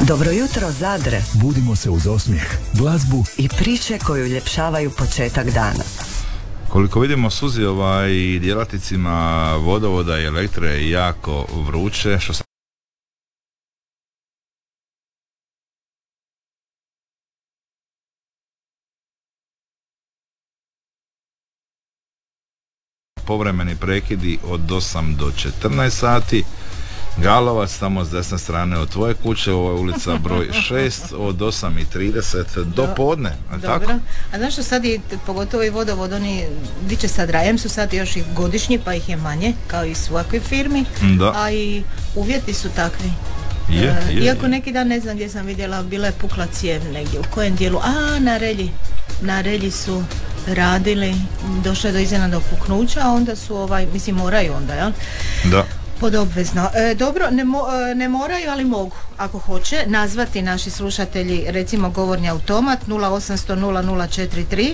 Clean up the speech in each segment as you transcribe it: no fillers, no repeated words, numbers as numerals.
Dobro jutro Zadre. Budimo se uz osmijeh, glazbu i priče koju ljepšavaju početak dana. Koliko vidimo, Suzi, i djelatnicima vodovoda i elektre je jako vruće, što sam povremeni prekidi od 8 do 14 sati. Galovac, tamo s desne strane od tvoje kuće, ovo je ulica broj 6, od 8:30 do podne. Dobro. Tako? A znaš što sad i pogotovo i vodovod, oni diče sad rajem su sad još i godišnji, pa ih je manje, kao i svakoj firmi, Da. a i uvjeti su takvi. Iako neki dan ne znam gdje sam vidjela, bila je pukla cijev negdje, u kojem dijelu, na Relji su radili, došlo je do iznenadnog puknuća, a onda su moraju onda, jel? Da. Podobvezno. Dobro, ne moraju, ali mogu, ako hoće, nazvati naši slušatelji, recimo govorni automat 0800 0043,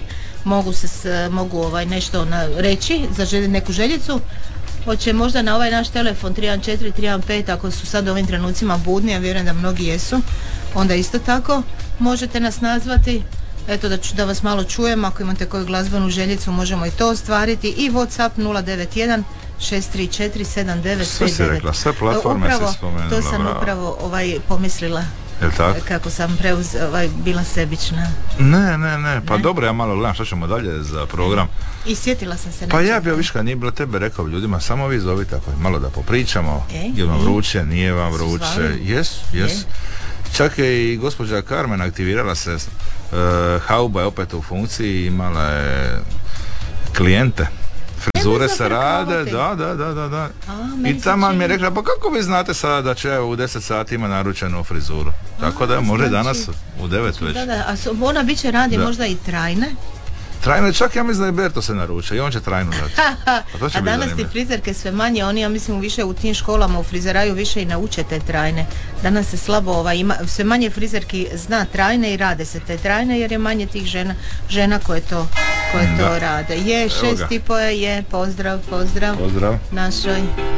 mogu nešto reći, zaželjeti neku željicu. Hoće možda na ovaj naš telefon 314 315, ako su sad u ovim trenucima budni, ja vjerujem da mnogi jesu, onda isto tako možete nas nazvati. Eto, da vas malo čujem, ako imate koju glazbenu željicu možemo i to ostvariti, i WhatsApp 091 634 7959. Sve si rekla, sve platforme si spomenula. To sam upravo pomislila. Jel tako? Kako sam bila sebična. Ne, pa dobro, ja malo gledam što ćemo dalje za program. I sjetila sam se. Pa ja bi viška, nije bilo tebe rekao ljudima, samo vi zovite ako malo da popričamo, je vam vruće, nije vam vruće. Jes. Čak je i gospođa Carmen aktivirala se, hauba je opet u funkciji, imala je klijente. Frizure se rade, da. I tamo mi je rekla, pa kako vi znate sada da će u 10 sati ima naručenu frizuru? Tako da može danas u 9 već. Da, a ona bit će radi možda i trajne. Trajne, čak ja mislim da i Berto se naruče i on će trajno dati. A danas ti frizerke sve manje, oni ja mislim više u tim školama u frizeraju više i nauče te trajne. Danas se slabo sve manje frizerki zna trajne i rade se te trajne jer je manje tih žena koje to rade. Je, 6:30 je, pozdrav našoj